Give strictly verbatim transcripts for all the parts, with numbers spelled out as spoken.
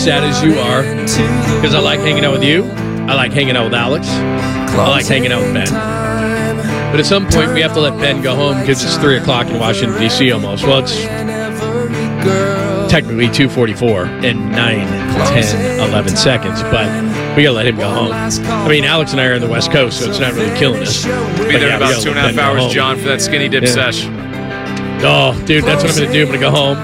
sad as you are because I like hanging out with you. I like hanging out with Alex. I like hanging out with Ben. But at some point, we have to let Ben go home because it's three o'clock in Washington, D C almost. Well, it's technically two forty-four and nine, ten, eleven seconds, but we got to let him go home. I mean, Alex and I are on the West Coast, so it's not really killing us. We'll be there in about two and a half hours, John, for that skinny dip yeah. sesh. Oh, dude, that's what I'm going to do. I'm going to go home.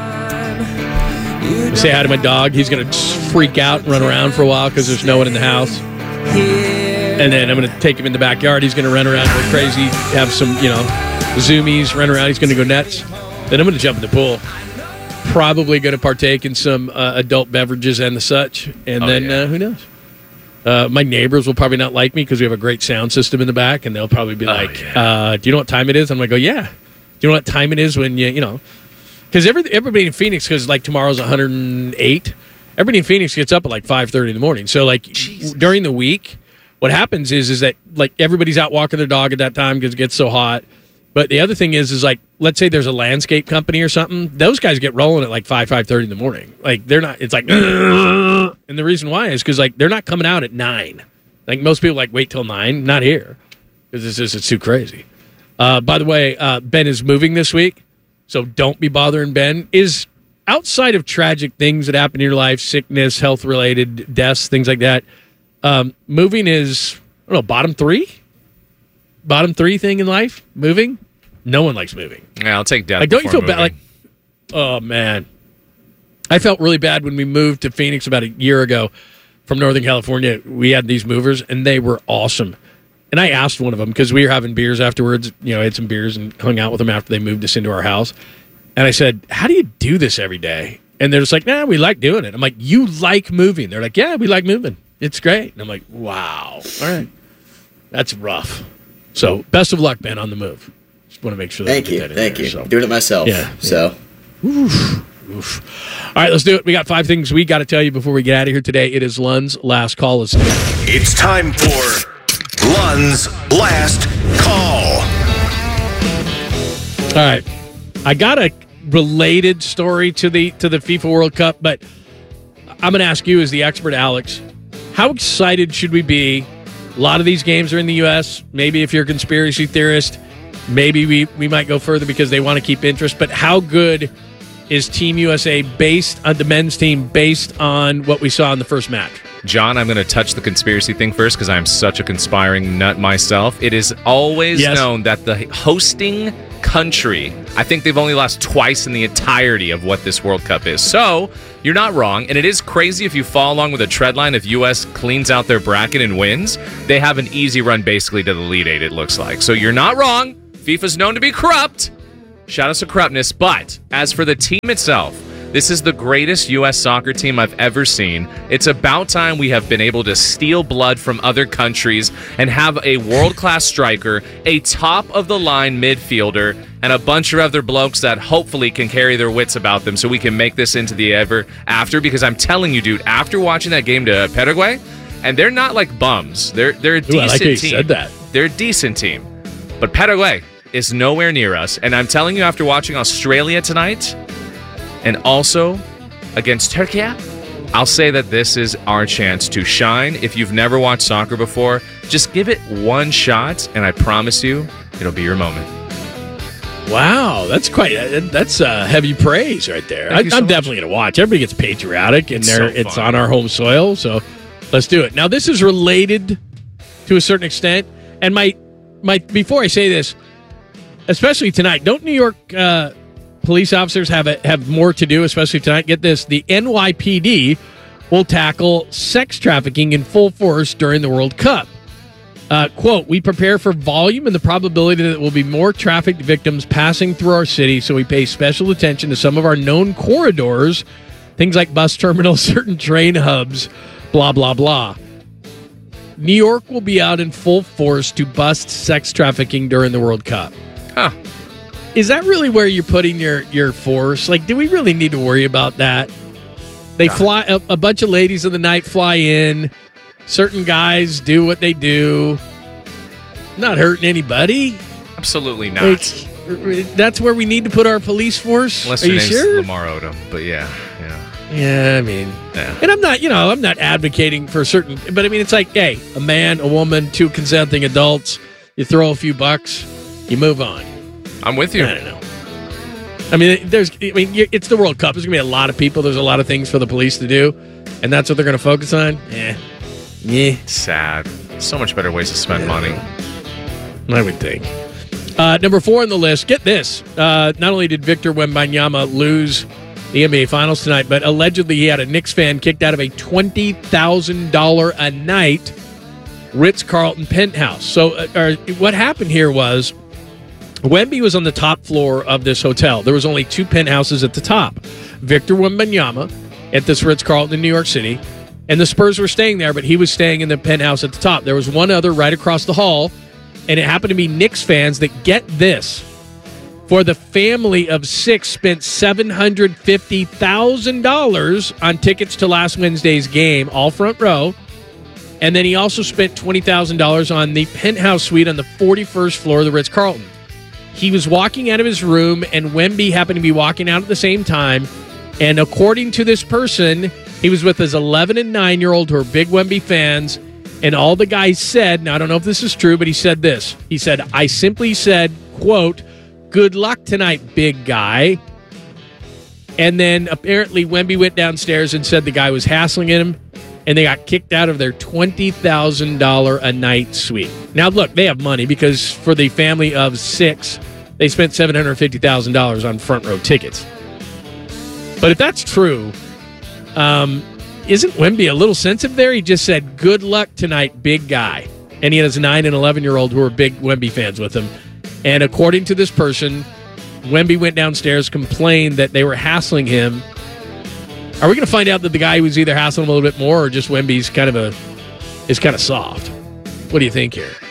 Say hi to my dog. He's going to freak out and run around for a while because there's no one in the house. And then I'm going to take him in the backyard. He's going to run around, go crazy, have some, you know, zoomies, run around. He's going to go nuts. Then I'm going to jump in the pool. Probably going to partake in some uh, adult beverages and the such. And oh, then yeah. uh, who knows? Uh, my neighbors will probably not like me because we have a great sound system in the back. And they'll probably be oh, like, yeah. uh, do you know what time it is? I'm going to go, yeah. Do you know what time it is when you, you know? Because every, everybody in Phoenix, because like tomorrow's one hundred eight, everybody in Phoenix gets up at like five thirty in the morning. So like Jesus. During the week, what happens is is that like everybody's out walking their dog at that time because it gets so hot. But the other thing is is like let's say there's a landscape company or something, those guys get rolling at like five five thirty in the morning. Like they're not. It's like, and the reason why is because like they're not coming out at nine. Like most people like wait till nine. Not here because it's just it's too crazy. Uh, by the way, uh, Ben is moving this week. So don't be bothering Ben. Is outside of tragic things that happen in your life, sickness, health-related deaths, things like that, um, moving is, I don't know, bottom three? Bottom three thing in life? Moving? No one likes moving. Yeah, I'll take death. Like, don't you feel moving. bad? Like, oh, man. I felt really bad when we moved to Phoenix about a year ago from Northern California. We had these movers, and they were awesome. And I asked one of them, because we were having beers afterwards, you know, I had some beers and hung out with them after they moved us into our house. And I said, how do you do this every day? And they're just like, nah, we like doing it. I'm like, you like moving? They're like, yeah, we like moving. It's great. And I'm like, wow. All right. That's rough. So best of luck, Ben, on the move. Just want to make sure that Thank I get you. that in Thank there, you. So. Doing it myself. Yeah. So. Yeah. Oof. Oof. All right, let's do it. We got five things we got to tell you before we get out of here today. It is Lund's last call. Let's do it. It's time for Lund's last call. All right. I got a related story to the to the FIFA World Cup, but I'm going to ask you as the expert, Alex, how excited should we be? A lot of these games are in the U S. Maybe if you're a conspiracy theorist, maybe we, we might go further because they want to keep interest. But how good is Team U S A based on the men's team based on what we saw in the first match? John, I'm going to touch the conspiracy thing first because I'm such a conspiring nut myself. It is always yes. known that the hosting country, I think they've only lost twice in the entirety of what this World Cup is. So you're not wrong. And it is crazy if you follow along with a tread line. If U S cleans out their bracket and wins, they have an easy run basically to the Elite Eight, it looks like. So you're not wrong. FIFA's known to be corrupt. Shout out to corruptness. But as for the team itself, this is the greatest U S soccer team I've ever seen. It's about time we have been able to steal blood from other countries and have a world-class striker, a top-of-the-line midfielder, and a bunch of other blokes that hopefully can carry their wits about them so we can make this into the ever after. Because I'm telling you, dude, after watching that game to Paraguay, and they're not like bums. They're, they're a Ooh, decent I like how you team. said that. They're a decent team. But Paraguay is nowhere near us. And I'm telling you, after watching Australia tonight, and also against Turkey, I'll say that this is our chance to shine. If you've never watched soccer before, just give it one shot, and I promise you, it'll be your moment. Wow, that's quite that's uh, heavy praise right there. I, I'm so definitely going to watch. Everybody gets patriotic, and it's, so it's on our home soil, so let's do it. Now, this is related to a certain extent, and my my before I say this, especially tonight, don't New York uh, police officers have a, have more to do, especially tonight? Get this, the N Y P D will tackle sex trafficking in full force during the World Cup. Uh, quote, we prepare for volume and the probability that there will be more trafficked victims passing through our city, so we pay special attention to some of our known corridors, things like bus terminals, certain train hubs, blah, blah, blah. New York will be out in full force to bust sex trafficking during the World Cup. Huh. Is that really where you're putting your, your force? Like, do we really need to worry about that? They God. fly, a, a bunch of ladies of the night fly in. Certain guys do what they do. Not hurting anybody. Absolutely not. Like, that's where we need to put our police force. Unless Are your you name's sure? Lamar Odom, but yeah, yeah. Yeah, I mean, Yeah. and I'm not, you know, I'm not advocating for certain, but I mean, it's like, hey, a man, a woman, two consenting adults, you throw a few bucks, you move on. I'm with you. I don't know. I mean, there's, I mean, it's the World Cup. There's going to be a lot of people. There's a lot of things for the police to do, and that's what they're going to focus on. Yeah. Yeah. Sad. So much better ways to spend Yeah. money. I would think. Uh, number four on the list, get this. Uh, not only did Victor Wembanyama lose the N B A Finals tonight, but allegedly he had a Knicks fan kicked out of a twenty thousand dollars a night Ritz-Carlton penthouse. So uh, or, what happened here was Wemby was on the top floor of this hotel. There was only two penthouses at the top. Victor Wembanyama at this Ritz-Carlton in New York City, and the Spurs were staying there, but he was staying in the penthouse at the top. There was one other right across the hall, and it happened to be Knicks fans that, get this, for the family of six, spent seven hundred fifty thousand dollars on tickets to last Wednesday's game, all front row. And then he also spent twenty thousand dollars on the penthouse suite on the forty-first floor of the Ritz-Carlton. He was walking out of his room, and Wemby happened to be walking out at the same time. And according to this person, he was with his eleven and nine-year-old who are big Wemby fans. And all the guy said, now I don't know if this is true, but he said this. He said, I simply said, quote, "Good luck tonight, big guy." And then apparently Wemby went downstairs and said the guy was hassling him, and they got kicked out of their twenty thousand dollars a night suite. Now, look, they have money because for the family of six, they spent seven hundred fifty thousand dollars on front row tickets. But if that's true, um, isn't Wemby a little sensitive there? He just said, "Good luck tonight, big guy." And he had his nine and eleven-year-old who are big Wemby fans with him. And according to this person, Wemby went downstairs, complained that they were hassling him. Are we going to find out that the guy was either hassling him a little bit more, or just Wemby's kind of a is kind of soft? What do you think here?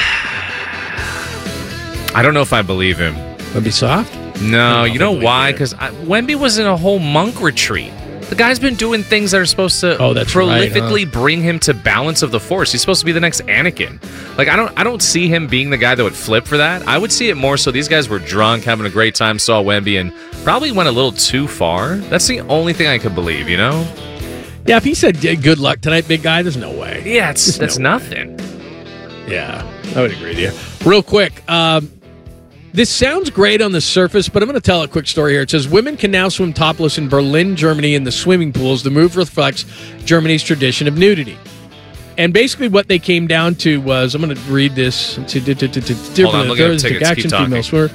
I don't know if I believe him. Wemby soft? No, you know believe why? it. Because Wemby was in a whole monk retreat. The guy's been doing things that are supposed to Oh, that's right, prolifically huh? bring him to balance of the force. He's supposed to be the next Anakin. Like I don't, I don't see him being the guy that would flip for that. I would see it more so these guys were drunk, having a great time, saw Wemby, and probably went a little too far. That's the only thing I could believe, you know? Yeah, if he said "good luck tonight, big guy," there's no way. Yeah, it's There's that's no nothing. Yeah, I would agree with you. Real quick, um, this sounds great on the surface, but I'm going to tell a quick story here. It says women can now swim topless in Berlin, Germany in the swimming pools. The move reflects Germany's tradition of nudity. And basically what they came down to was, I'm going to read this. Hold on, I'm looking at tickets. Keep talking. Swimmer.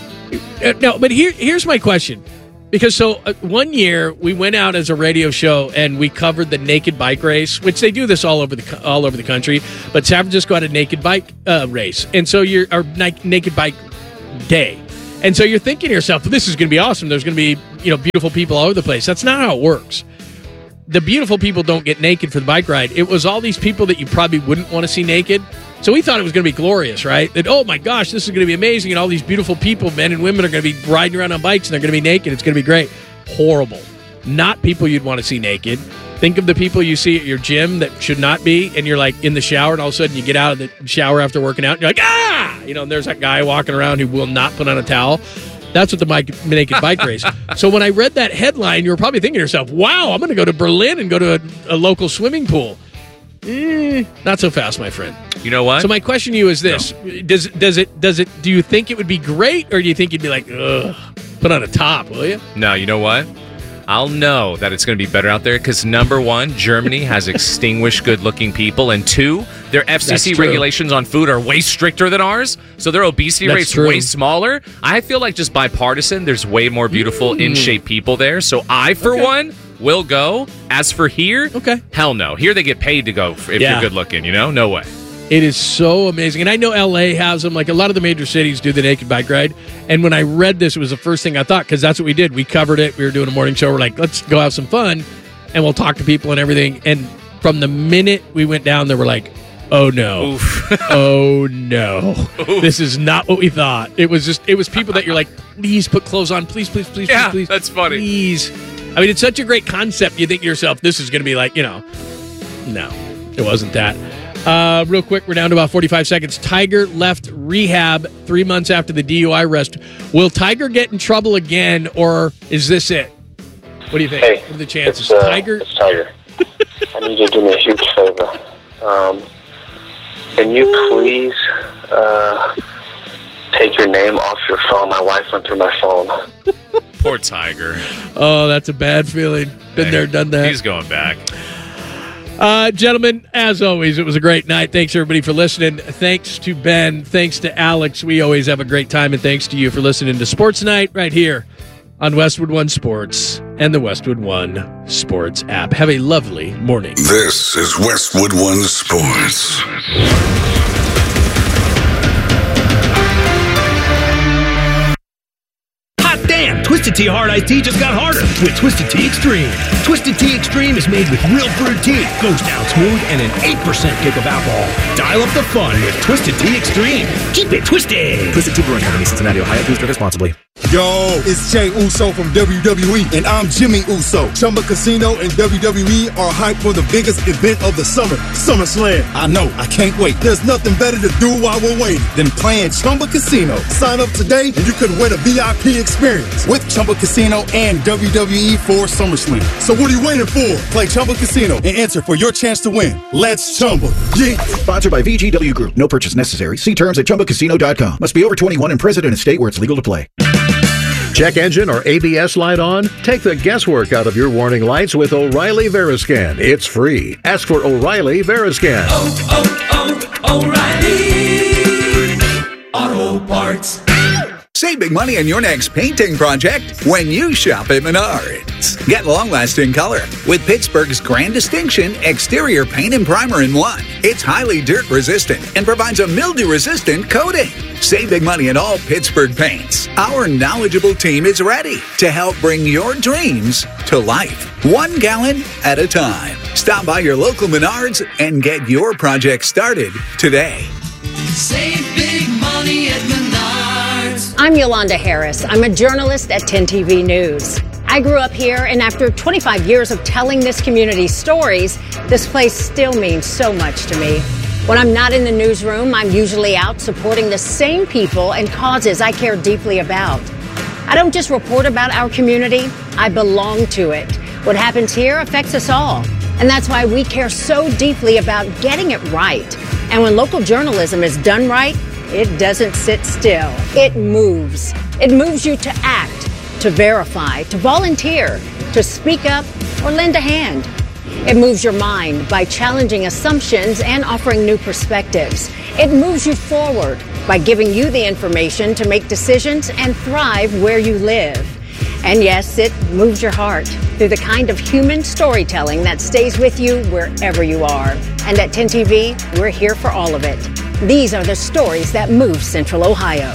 No, but here, here's my question. Because so uh, one year we went out as a radio show and we covered the naked bike race, which they do this all over the all over the country. But San Francisco had a naked bike uh, race, and so you're or naked bike day, and so you're thinking to yourself, well, "This is going to be awesome. There's going to be you know beautiful people all over the place." That's not how it works. The beautiful people don't get naked for the bike ride. It was all these people that you probably wouldn't want to see naked. So we thought it was going to be glorious, right? That, oh my gosh, this is going to be amazing. And all these beautiful people, men and women, are going to be riding around on bikes and they're going to be naked. It's going to be great. Horrible. Not people you'd want to see naked. Think of the people you see at your gym that should not be. And you're like in the shower and all of a sudden you get out of the shower after working out and you're like, ah! You know, and there's that guy walking around who will not put on a towel. That's what the bike, naked bike race. So when I read that headline, you were probably thinking to yourself, wow, I'm going to go to Berlin and go to a, a local swimming pool. Eh, not so fast, my friend. You know what? So my question to you is this: no. Does does it does it? Do you think it would be great, or do you think you'd be like, ugh, put on a top, will you? No, you know what? I'll know that it's going to be better out there because number one, Germany has extinguished good-looking people, and two, their F C C regulations on food are way stricter than ours, so their obesity That's rate's true. way smaller. I feel like just bipartisan, there's way more beautiful, mm. in-shape people there. So I, for okay. one, will go. As for here, okay, hell no. Here they get paid to go if yeah. you're good-looking. You know, no way. It is so amazing. And I know L A has them. Like a lot of the major cities do the naked bike ride. And when I read this, it was the first thing I thought, because that's what we did. We covered it. We were doing a morning show. We're like, let's go have some fun. And we'll talk to people and everything. And from the minute we went down there, we're like, oh, no. oh, no. Oof. This is not what we thought. It was just, it was people that you're like, please put clothes on. Please, please, please, yeah, please, please. that's funny. Please. I mean, it's such a great concept. You think to yourself, this is going to be like, you know, no, it wasn't that. Uh, real quick, we're down to about forty-five seconds. Tiger left rehab three months after the D U I arrest. Will Tiger get in trouble again, or is this it? What do you think? Hey, what are the chances? It's, uh, Tiger? It's Tiger. I need you to do me a huge favor. Um, can you please uh, take your name off your phone? My wife went through my phone. Poor Tiger. Oh, that's a bad feeling. Been Hey, there, done that. He's going back. Uh, gentlemen, as always, it was a great night. Thanks, everybody, for listening. Thanks to Ben. Thanks to Alex. We always have a great time. And thanks to you for listening to Sports Night right here on Westwood One Sports and the Westwood One Sports app. Have a lovely morning. This is Westwood One Sports. Damn, Twisted Tea Hard Iced Tea just got harder with Twisted Tea Extreme. Twisted Tea Extreme is made with real brewed tea, goes down smooth, and an eight percent kick of alcohol. Dial up the fun with Twisted Tea Extreme. Keep it twisted. Twisted Tea Brewing Company, Cincinnati, Ohio. Please drink responsibly. Yo, it's Jay Uso from W W E, and I'm Jimmy Uso. Chumba Casino and W W E are hyped for the biggest event of the summer, SummerSlam. I know, I can't wait. There's nothing better to do while we're waiting than playing Chumba Casino. Sign up today, and you could win a V I P experience with Chumba Casino and W W E for SummerSlam. So what are you waiting for? Play Chumba Casino and enter for your chance to win. Let's Chumba. Yeah. Sponsored by V G W Group. No purchase necessary. See terms at chumba casino dot com. Must be over twenty-one and present in a state where it's legal to play. Check engine or A B S light on? Take the guesswork out of your warning lights with O'Reilly Veriscan. It's free. Ask for O'Reilly Veriscan. Oh, oh, oh, O'Reilly Auto Parts. Save big money on your next painting project when you shop at Menards. Get long-lasting color with Pittsburgh's Grand Distinction exterior paint and primer in one. It's highly dirt-resistant and provides a mildew-resistant coating. Save big money on all Pittsburgh paints. Our knowledgeable team is ready to help bring your dreams to life, one gallon at a time. Stop by your local Menards and get your project started today. Save big money at Menards. I'm Yolanda Harris. I'm a journalist at ten T V News. I grew up here, and after twenty-five years of telling this community's stories, this place still means so much to me. When I'm not in the newsroom, I'm usually out supporting the same people and causes I care deeply about. I don't just report about our community, I belong to it. What happens here affects us all, and that's why we care so deeply about getting it right. And when local journalism is done right, it doesn't sit still. It moves. It moves you to act, to verify, to volunteer, to speak up, or lend a hand. It moves your mind by challenging assumptions and offering new perspectives. It moves you forward by giving you the information to make decisions and thrive where you live. And yes, it moves your heart through the kind of human storytelling that stays with you wherever you are. And at ten T V, we're here for all of it. These are the stories that move Central Ohio.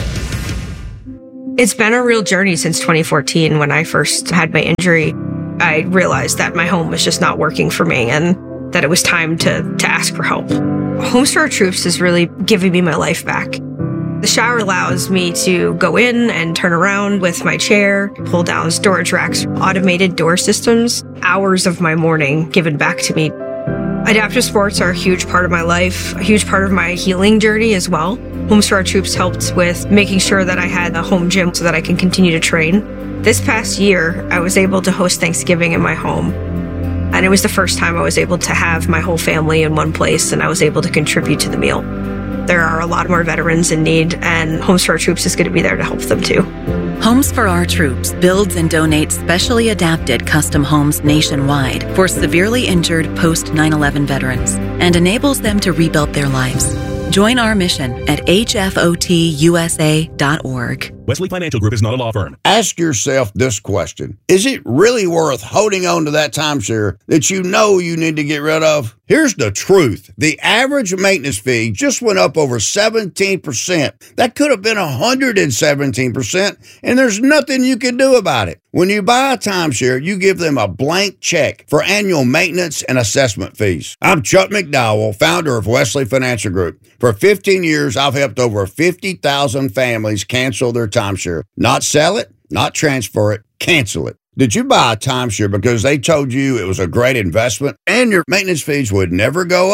It's been a real journey since twenty fourteen when I first had my injury. I realized that my home was just not working for me and that it was time to, to ask for help. Homes for Our Troops is really giving me my life back. The shower allows me to go in and turn around with my chair, pull down storage racks, automated door systems, hours of my morning given back to me. Adaptive sports are a huge part of my life, a huge part of my healing journey as well. Homes for Our Troops helped with making sure that I had a home gym so that I can continue to train. This past year, I was able to host Thanksgiving in my home. And it was the first time I was able to have my whole family in one place, and I was able to contribute to the meal. There are a lot more veterans in need, and Homes for Our Troops is going to be there to help them too. Homes for Our Troops builds and donates specially adapted custom homes nationwide for severely injured post nine eleven veterans and enables them to rebuild their lives. Join our mission at H F O T U S A dot org. Wesley Financial Group is not a law firm. Ask yourself this question. Is it really worth holding on to that timeshare that you know you need to get rid of? Here's the truth. The average maintenance fee just went up over seventeen percent. That could have been one hundred seventeen percent, and there's nothing you can do about it. When you buy a timeshare, you give them a blank check for annual maintenance and assessment fees. I'm Chuck McDowell, founder of Wesley Financial Group. For fifteen years, I've helped over fifty thousand families cancel their timeshare. Not sell it, not transfer it, cancel it. Did you buy a timeshare because they told you it was a great investment and your maintenance fees would never go up?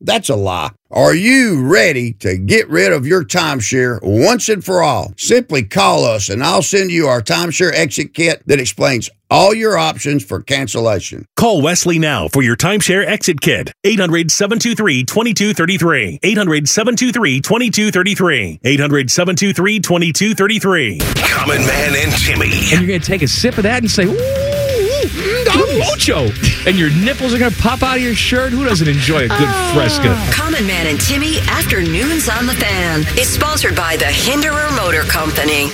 That's a lie. Are you ready to get rid of your timeshare once and for all? Simply call us and I'll send you our timeshare exit kit that explains all your options for cancellation. Call Wesley now for your timeshare exit kit. eight hundred, seven two three, two two three three. eight hundred, seven two three, two two three three. eight hundred, seven two three, two two three three. Common Man and Timmy. And you're going to take a sip of that and say, ooh, Don Mucho. And your nipples are going to pop out of your shirt. Who doesn't enjoy a good Fresca? Common Man and Timmy Afternoons on the Fan is sponsored by the Hinderer Motor Company.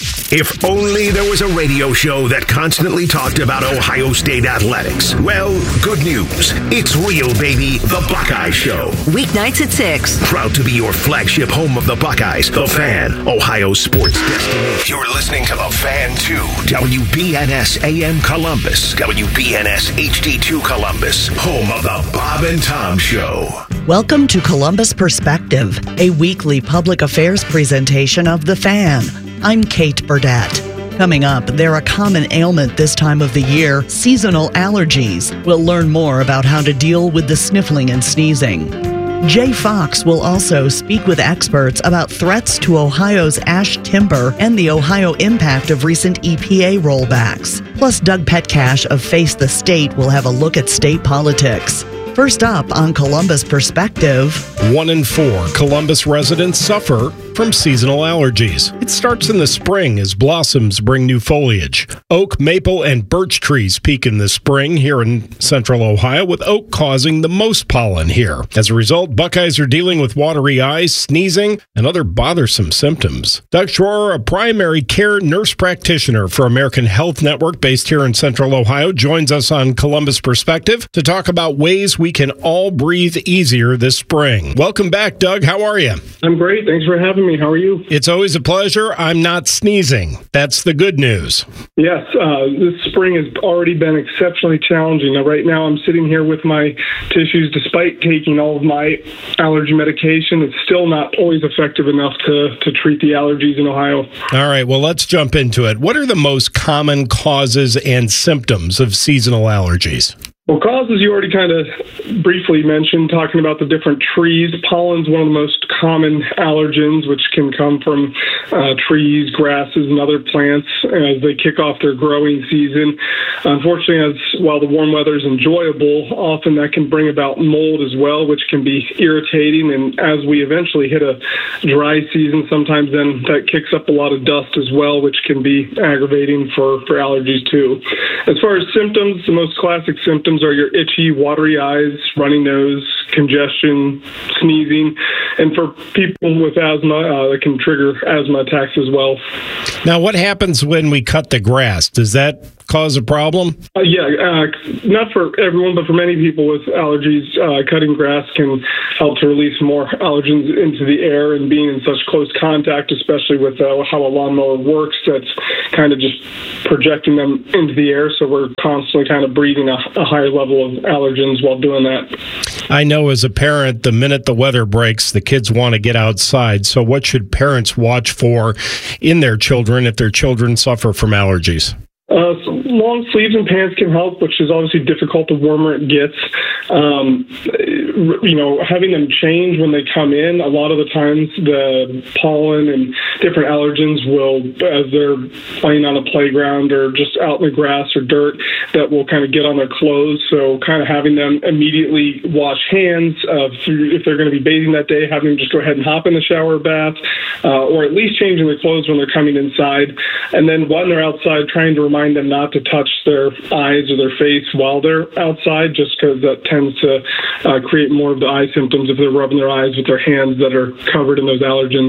If only there was a radio show that constantly talked about Ohio State athletics. Well, good news. It's real, baby. The Buckeye Show. Weeknights at six. Proud to be your flagship home of the Buckeyes, The Fan, Ohio sports destination. You're listening to The Fan two. W B N S A M Columbus. W B N S H D two Columbus. Home of The Bob and Tom Show. Welcome to Columbus Perspective, a weekly public affairs presentation of The Fan. I'm Kate Burdett. Coming up, they're a common ailment this time of the year, seasonal allergies. We'll learn more about how to deal with the sniffling and sneezing. Jay Fox will also speak with experts about threats to Ohio's ash timber and the Ohio impact of recent E P A rollbacks. Plus, Doug Petcash of Face the State will have a look at state politics. First up on Columbus Perspective. One in four Columbus residents suffer from seasonal allergies. It starts in the spring as blossoms bring new foliage. Oak, maple, and birch trees peak in the spring here in central Ohio, with oak causing the most pollen here. As a result, Buckeyes are dealing with watery eyes, sneezing, and other bothersome symptoms. Doug Schroer, a primary care nurse practitioner for American Health Network based here in central Ohio, joins us on Columbus Perspective to talk about ways we can all breathe easier this spring. Welcome back, Doug. How are you? I'm great. Thanks for having me. How are you? It's always a pleasure. I'm not sneezing. That's the good news. Yes, uh, this spring has already been exceptionally challenging. Now, right now, I'm sitting here with my tissues. Despite taking all of my allergy medication, it's still not always effective enough to, to treat the allergies in Ohio. All right, well, let's jump into it. What are the most common causes and symptoms of seasonal allergies? Well, causes you already kind of briefly mentioned, talking about the different trees. Pollen's one of the most common allergens, which can come from uh, trees, grasses, and other plants as they kick off their growing season. Unfortunately, as while the warm weather is enjoyable, often that can bring about mold as well, which can be irritating. And as we eventually hit a dry season, sometimes then that kicks up a lot of dust as well, which can be aggravating for, for allergies too. As far as symptoms, the most classic symptoms are your itchy, watery eyes, runny nose, congestion, sneezing, and for people with asthma, uh, that can trigger asthma attacks as well. Now, what happens when we cut the grass? Does that cause a problem? Uh, yeah, uh, not for everyone, but for many people with allergies, uh, cutting grass can help to release more allergens into the air, and being in such close contact, especially with uh, how a lawnmower works, that's kind of just projecting them into the air, so we're constantly kind of breathing a, a higher level of allergens while doing that. I know as a parent, the minute the weather breaks, the kids want to get outside. So what should parents watch for in their children if their children suffer from allergies? Uh, so long sleeves and pants can help, which is obviously difficult the warmer it gets. Um, you know, having them change when they come in, a lot of the times the pollen and different allergens will, as they're playing on a playground or just out in the grass or dirt, that will kind of get on their clothes. So kind of having them immediately wash hands, uh, if they're going to be bathing that day, having them just go ahead and hop in the shower or bath, uh, or at least changing their clothes when they're coming inside. And then when they're outside, trying to remind them not to touch their eyes or their face while they're outside, just because that tends to uh, create more of the eye symptoms if they're rubbing their eyes with their hands that are covered in those allergens.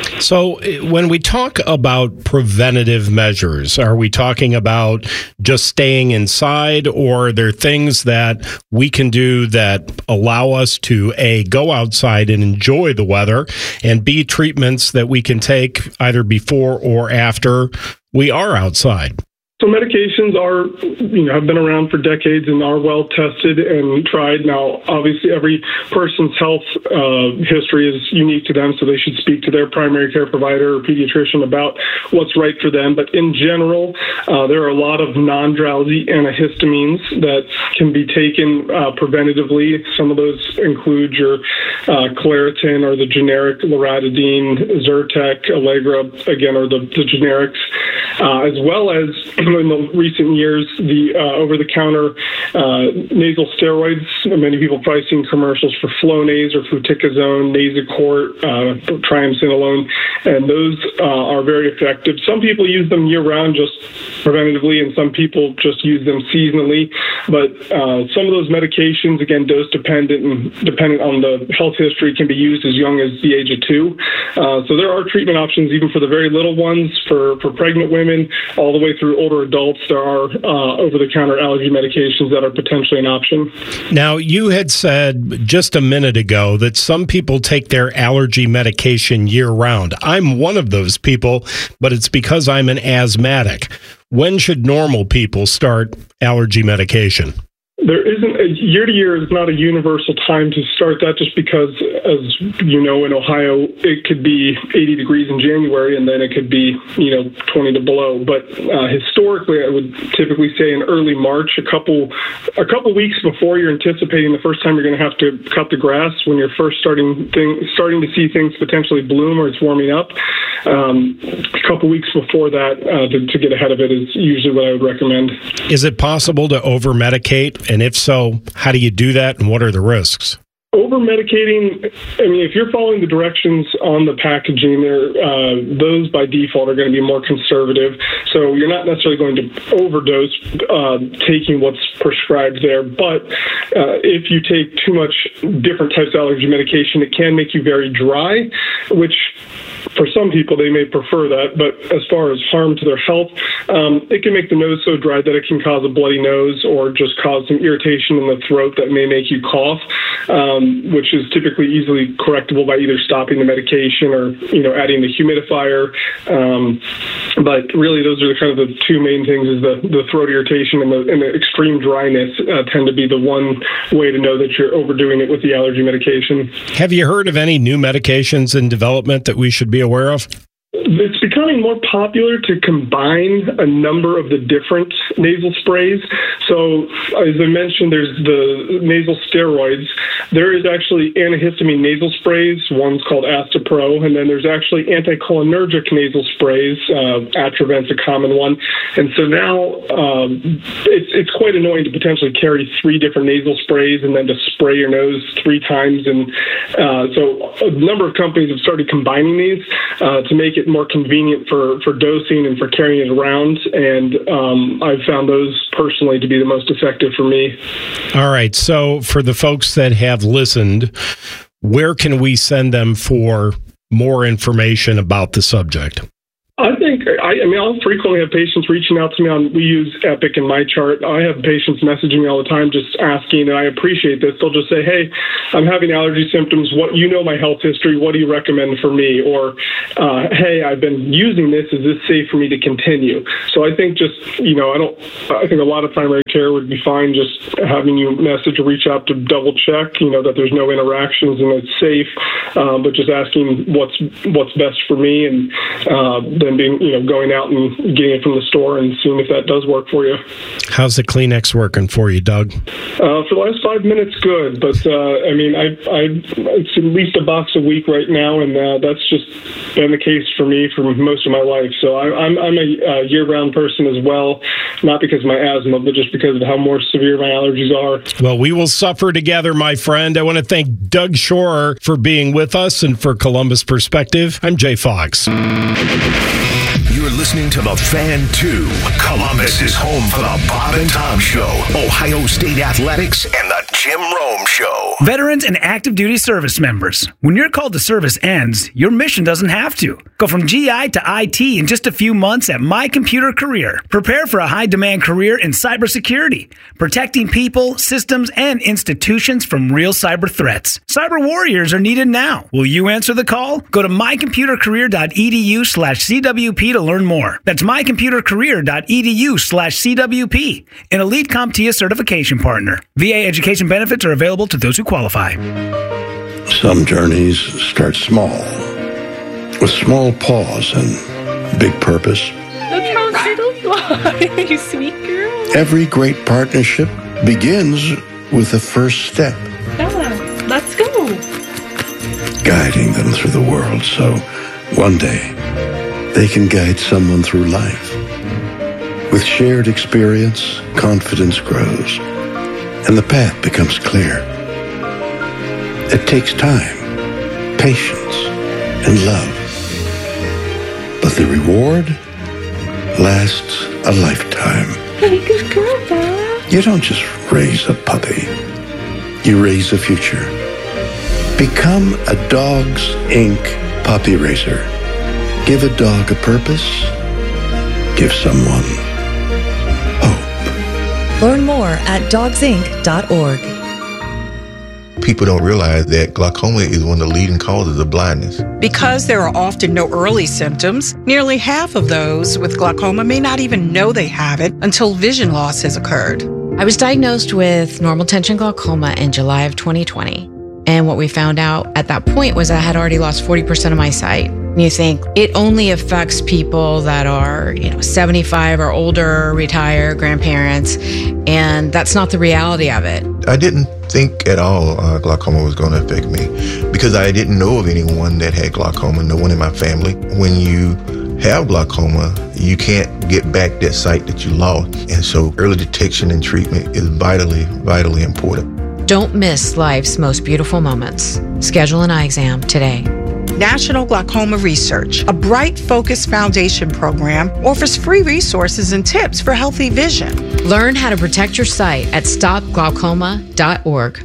So when we talk about preventative measures, are we talking about just staying inside, or are there things that we can do that allow us to, A, go outside and enjoy the weather, and B, treatments that we can take either before or after we are outside? So medications are, you know, have been around for decades and are well tested and tried. Now, obviously, every person's health uh, history is unique to them, so they should speak to their primary care provider or pediatrician about what's right for them. But in general, uh, there are a lot of non-drowsy antihistamines that can be taken uh, preventatively. Some of those include your uh, Claritin or the generic Loratadine, Zyrtec, Allegra, again, are the, the generics, uh, as well as in the recent years, the uh, over-the-counter uh, nasal steroids. Many people probably seen commercials for Flonase or fluticasone, Nasacort, uh, triamcinolone, and those uh, are very effective. Some people use them year-round just preventatively, and some people just use them seasonally. But uh, some of those medications, again, dose-dependent and dependent on the health history, can be used as young as the age of two. Uh, so there are treatment options even for the very little ones, for, for pregnant women, all the way through older adults. There are uh, over-the-counter allergy medications that are potentially an option. Now, you had said just a minute ago that some people take their allergy medication year-round. I'm one of those people, but it's because I'm an asthmatic. When should normal people start allergy medication? There isn't a year to year is not a universal time to start that, just because, as you know, in Ohio, it could be eighty degrees in January and then it could be, you know, twenty to below. But uh, historically, I would typically say in early March, a couple a couple weeks before you're anticipating the first time you're going to have to cut the grass, when you're first starting thing, starting to see things potentially bloom or it's warming up. Um, a couple weeks before that, uh, to, to get ahead of it is usually what I would recommend. Is it possible to over-medicate? And if so, how do you do that, and what are the risks? Over-medicating, I mean, if you're following the directions on the packaging, uh, those by default are going to be more conservative. So you're not necessarily going to overdose uh, taking what's prescribed there. But uh, if you take too much different types of allergy medication, it can make you very dry, which for some people, they may prefer that, but as far as harm to their health, um, it can make the nose so dry that it can cause a bloody nose or just cause some irritation in the throat that may make you cough, um, which is typically easily correctable by either stopping the medication or, you know, adding the humidifier. Um, but really, those are the kind of the two main things: is the, the throat irritation and the, and the extreme dryness uh, tend to be the one way to know that you're overdoing it with the allergy medication. Have you heard of any new medications in development that we should be aware of? It's becoming more popular to combine a number of the different nasal sprays. So, as I mentioned, there's the nasal steroids. There is actually antihistamine nasal sprays. One's called Astapro, and then there's actually anticholinergic nasal sprays. Uh, Atrovent's a common one. And so now um, it's, it's quite annoying to potentially carry three different nasal sprays and then to spray your nose three times. And uh, so a number of companies have started combining these uh, to make it more convenient for, for dosing and for carrying it around. And um, I've found those personally to be the most effective for me. All right. So for the folks that have listened, where can we send them for more information about the subject? I think, I, I mean, I'll frequently have patients reaching out to me on, we use Epic and MyChart. I have patients messaging me all the time just asking, and I appreciate this. They'll just say, hey, I'm having allergy symptoms. What, you know my health history. What do you recommend for me? Or, uh, hey, I've been using this. Is this safe for me to continue? So I think just, you know, I don't, I think a lot of primary care would be fine just having you message or reach out to double check, you know, that there's no interactions and it's safe, um, but just asking what's, what's best for me, and uh, then being, you know, going out and getting it from the store and seeing if that does work for you. How's the Kleenex working for you, Doug? Uh, for the last five minutes, good. But, uh, I mean, I, I, it's at least a box a week right now, and uh, that's just been the case for me for most of my life. So I, I'm, I'm a uh, year-round person as well, not because of my asthma, but just because of how more severe my allergies are. Well, we will suffer together, my friend. I want to thank Doug Shore for being with us, and for Columbus Perspective, I'm Jay Fox. You're listening to The Fan two. Columbus is home for the Bob and Tom Show, Ohio State Athletics, and the Jim Rome Show. Veterans and active duty service members, when your call to service ends, your mission doesn't have to. Go from G I to I T in just a few months at My Computer Career. Prepare for a high-demand career in cybersecurity, protecting people, systems, and institutions from real cyber threats. Cyber warriors are needed now. Will you answer the call? Go to mycomputercareer.edu slash CWP to learn more. That's mycomputercareer.edu slash CWP, an Elite CompTIA certification partner. V A education benefits are available to those who qualify. Some journeys start small, with small pause and big purpose. Look how little you are, you sweet girl. Every great partnership begins with the first step. Yeah, let's go. Guiding them through the world so one day they can guide someone through life. With shared experience, confidence grows, and the path becomes clear. It takes time, patience, and love. But the reward lasts a lifetime. Hey, good girl, Dad. You don't just raise a puppy. You raise a future. Become a Dogs Incorporated puppy raiser. Give a dog a purpose. Give someone hope. Learn more at dogs inc dot org. People don't realize that glaucoma is one of the leading causes of blindness. Because there are often no early symptoms, nearly half of those with glaucoma may not even know they have it until vision loss has occurred. I was diagnosed with normal tension glaucoma in July of twenty twenty. And what we found out at that point was I had already lost forty percent of my sight. And you think it only affects people that are, you know, seventy-five or older, retired, grandparents, and that's not the reality of it. I didn't think at all uh, glaucoma was going to affect me because I didn't know of anyone that had glaucoma, no one in my family. When you have glaucoma, you can't get back that sight that you lost. And so early detection and treatment is vitally, vitally important. Don't miss life's most beautiful moments. Schedule an eye exam today. National Glaucoma Research, a Bright Focus Foundation program, offers free resources and tips for healthy vision. Learn how to protect your sight at stop glaucoma dot org.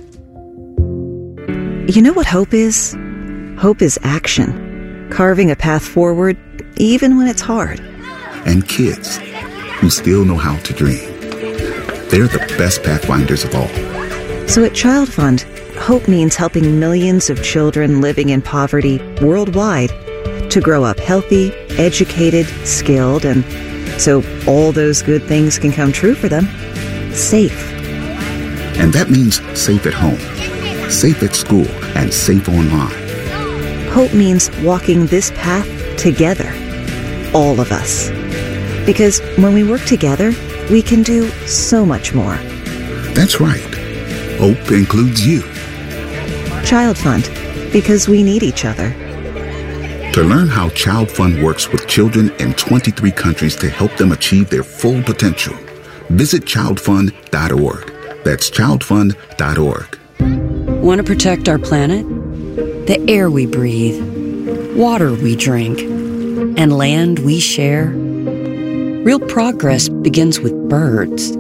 You know what hope is? Hope is action. Carving a path forward, even when it's hard. And kids who still know how to dream. They're the best pathfinders of all. So at Child Fund, hope means helping millions of children living in poverty worldwide to grow up healthy, educated, skilled, and so all those good things can come true for them. Safe. And that means safe at home, safe at school, and safe online. Hope means walking this path together. All of us. Because when we work together, we can do so much more. That's right. Hope includes you. Child Fund, because we need each other. To learn how Child Fund works with children in twenty-three countries to help them achieve their full potential, visit child fund dot org. That's child fund dot org. Want to protect our planet? The air we breathe, water we drink, and land we share? Real progress begins with birds.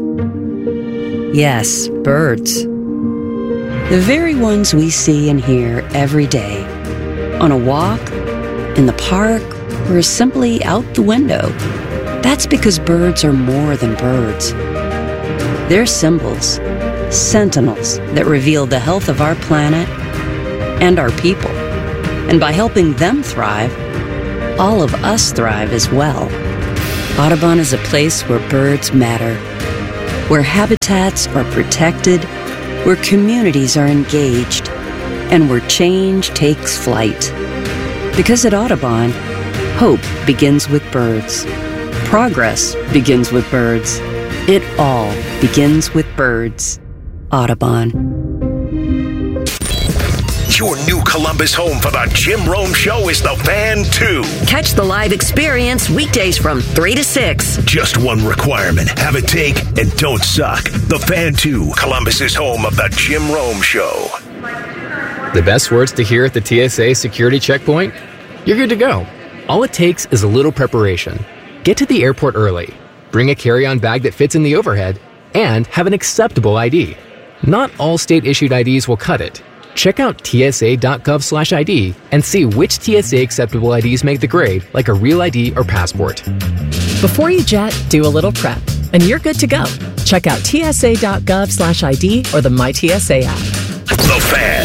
Yes, birds. The very ones we see and hear every day. On a walk, in the park, or simply out the window. That's because birds are more than birds. They're symbols, sentinels that reveal the health of our planet and our people. And by helping them thrive, all of us thrive as well. Audubon is a place where birds matter, where habitats are protected, where communities are engaged, and where change takes flight. Because at Audubon, hope begins with birds. Progress begins with birds. It all begins with birds. Audubon. Your new Columbus home for the Jim Rome Show is the Fan two. Catch the live experience weekdays from three to six. Just one requirement. Have a take and don't suck. The Fan two, Columbus's home of the Jim Rome Show. The best words to hear at the T S A security checkpoint? You're good to go. All it takes is a little preparation. Get to the airport early. Bring a carry-on bag that fits in the overhead. And have an acceptable I D. Not all state-issued I Ds will cut it. Check out T S A dot gov slash I D and see which T S A acceptable I Ds make the grade, like a real I D or passport. Before you jet, do a little prep, and you're good to go. Check out T S A dot gov slash I D or the My T S A app. The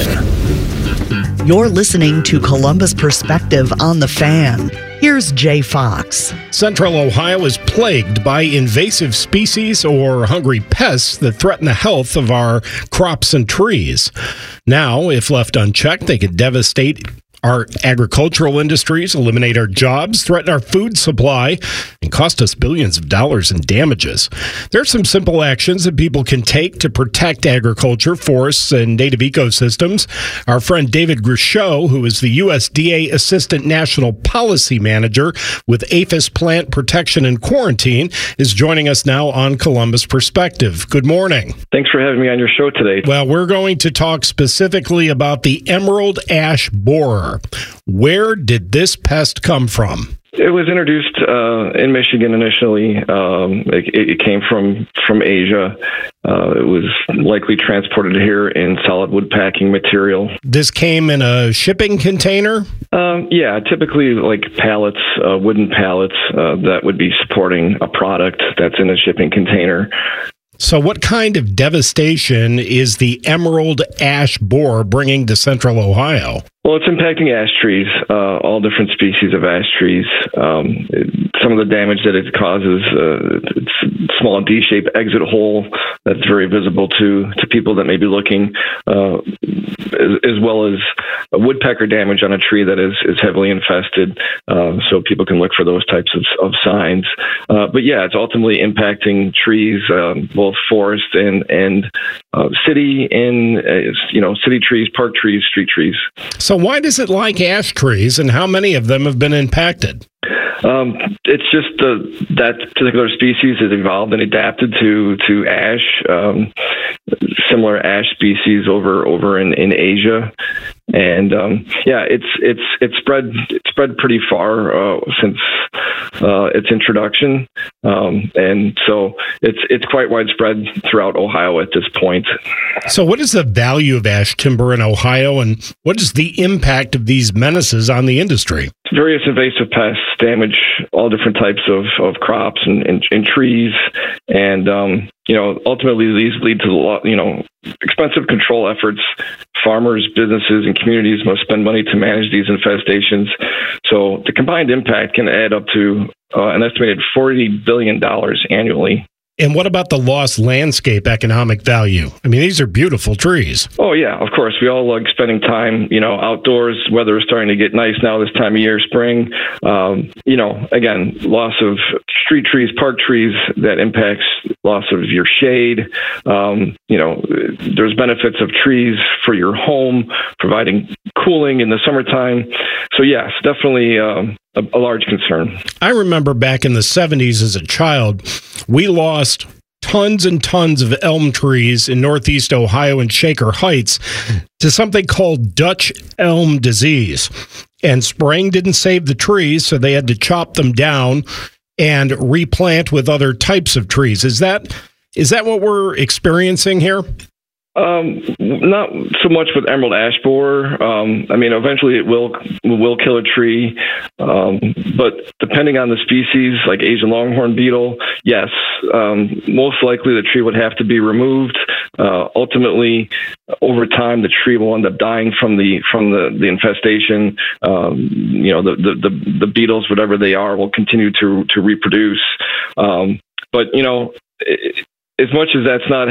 Fan. You're listening to Columbus Perspective on The Fan. Here's Jay Fox. Central Ohio is plagued by invasive species or hungry pests that threaten the health of our crops and trees. Now, if left unchecked, they could devastate our agricultural industries, eliminate our jobs, threaten our food supply, and cost us billions of dollars in damages. There are some simple actions that people can take to protect agriculture, forests, and native ecosystems. Our friend David Grishow, who is the U S D A Assistant National Policy Manager with APHIS Plant Protection and Quarantine, is joining us now on Columbus Perspective. Good morning. Thanks for having me on your show today. Well, we're going to talk specifically about the emerald ash borer. Where did this pest come from? It was introduced uh, in Michigan initially. Um, it, it came from, from Asia. Uh, it was likely transported here in solid wood packing material. This came in a shipping container? Um, yeah, typically like pallets, uh, wooden pallets uh, that would be supporting a product that's in a shipping container. So what kind of devastation is the emerald ash borer bringing to Central Ohio? Well, it's impacting ash trees, uh, all different species of ash trees. Um, it, some of the damage that it causes, uh, it's a small D-shaped exit hole that's very visible to, to people that may be looking, uh, as, as well as a woodpecker damage on a tree that is, is heavily infested. Uh, so people can look for those types of, of signs. Uh, but yeah, it's ultimately impacting trees, um, both forest and, and uh, city and, uh, you know, city trees, park trees, street trees. So why does it like ash trees, and how many of them have been impacted? Um, it's just the, that particular species has evolved and adapted to to ash, um, similar ash species over over in, in Asia, and um, yeah, it's it's it's spread it's spread pretty far uh, since uh, its introduction, um, and so it's it's quite widespread throughout Ohio at this point. So, what is the value of ash timber in Ohio, and what is the impact of these menaces on the industry? Various invasive pests damage all different types of, of crops and, and, and trees, and um, you know, ultimately these lead to a lot, you know, expensive control efforts. Farmers, businesses, and communities must spend money to manage these infestations. So the combined impact can add up to uh, an estimated forty billion dollars annually. And what about the lost landscape economic value? I mean, these are beautiful trees. Oh, yeah, of course. We all like spending time, you know, outdoors. Weather is starting to get nice now this time of year, spring. Um, you know, again, loss of street trees, park trees, that impacts loss of your shade. Um, you know, there's benefits of trees for your home, providing cooling in the summertime. So, yes, definitely um, a, a large concern. I remember back in the seventies as a child, we lost tons and tons of elm trees in Northeast Ohio and Shaker Heights to something called Dutch elm disease. And spraying didn't save the trees, so they had to chop them down and replant with other types of trees. Is that is that what we're experiencing here? Um, not so much with emerald ash borer. Um, I mean, eventually it will will kill a tree, um, but depending on the species, like Asian longhorn beetle, yes, um, most likely the tree would have to be removed. Uh, ultimately, over time, the tree will end up dying from the from the, the infestation. Um, you know, the, the the the beetles, whatever they are, will continue to to reproduce. Um, but you know. It, As much as that's not